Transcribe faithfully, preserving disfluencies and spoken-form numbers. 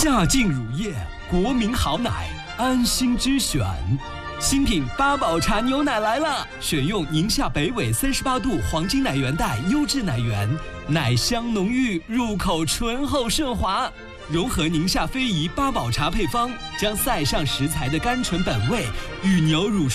夏劲乳业，国民好奶，安心之选。新品八宝茶牛奶来了，选用宁夏北纬三十八度黄金奶源带优质奶源，奶香浓郁，入口醇厚顺滑。融合宁夏非遗八宝茶配方，将塞上食材的甘醇本味与牛乳